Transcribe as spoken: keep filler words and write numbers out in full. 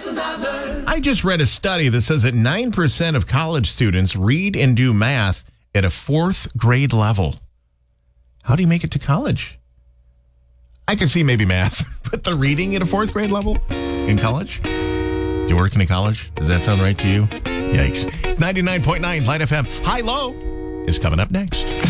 I just read a study that says that nine percent of college students read and do math at a fourth grade level. How do you make it to college? I can see maybe math, but the reading at a fourth grade level in college? Do you work in a college? Does that sound right to you? Yikes. It's ninety-nine point nine Light F M. High Low is coming up next.